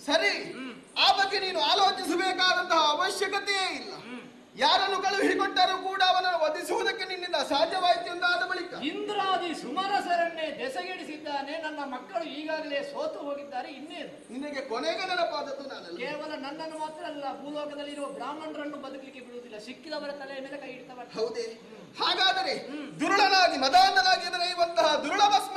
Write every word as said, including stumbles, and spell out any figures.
ಸರಿ, ಆ ಬಗ್ಗೆ ನೀನು ಆಲೋಚಿಸಬೇಕಾದಂತಹ ಅವಶ್ಯಕತೆಯೇ ಇಲ್ಲ. ಯಾರನ್ನು ಕಳುಹಿಕೊಟ್ಟರೂ ಕೂಡ ಅವನನ್ನು ವಧಿಸುವುದಕ್ಕೆ ನಿನ್ನಿಂದ ಸಾಧ್ಯವಾಯಿತು ಎಂದಾದ ಬಳಿಕ ಇಂದ್ರಾದಿ ಸುಮರಸರನ್ನೇ ಬೆಸಗೆಡಿಸಿದ್ದಾನೆ. ನನ್ನ ಮಕ್ಕಳು ಈಗಾಗಲೇ ಸೋತು ಹೋಗಿದ್ದಾರೆ. ಇನ್ನೇನು ನಿನಗೆ ಕೊನೆಗೆ ನೆನಪಾದದ್ದು ನಾನಲ್ಲ. ಕೇವಲ ನನ್ನನ್ನು ಮಾತ್ರ ಅಲ್ಲ, ಭೂಲೋಕದಲ್ಲಿ ಇರುವ ಬ್ರಾಹ್ಮಣರನ್ನು ಬದುಕಲಿಕ್ಕೆ ಬಿಡುವುದಿಲ್ಲ. ಸಿಕ್ಕಿದವರ ತಲೆಯ ಮೇಲೆ ಕೈ ಇಡ್ತಾ ಬರ್ತಾರೆ. ಹೌದೇ? ಹಾಗಾದರೆ ದುರುಳನಾಗಿ ಮದಾಂಧನಾಗಿ ಮೆರೆಯುವಂತಹ ದುರುಳ ಭಸ್ಮ